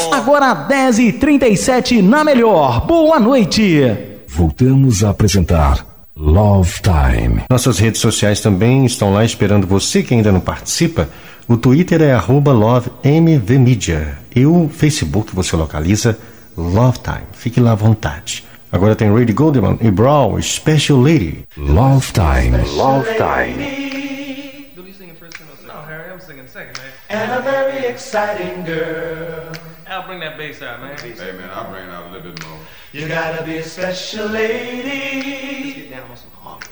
Agora 10h37 na Melhor. Boa noite. Voltamos a apresentar Love Time. Nossas redes sociais também estão lá esperando você que ainda não participa. O Twitter é @LoveMVMedia e o Facebook você localiza Love Time. Fique lá à vontade. Agora tem Lady Goldman e Brawl, Special Lady. Love Time. Love Time. And a very exciting girl. I'll bring that bass out, man. Hey, man, I'll bring it out a little bit more. You gotta be a special lady. Let's get down on some harmony.